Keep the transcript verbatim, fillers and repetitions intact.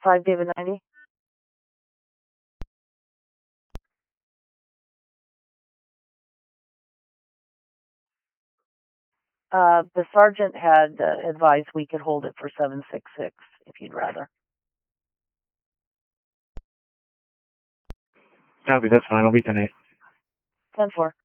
five David ninety. Uh, the sergeant had uh, advised we could hold it for seven six six if you'd rather. Copy, that's fine. I'll be ten eight. ten four.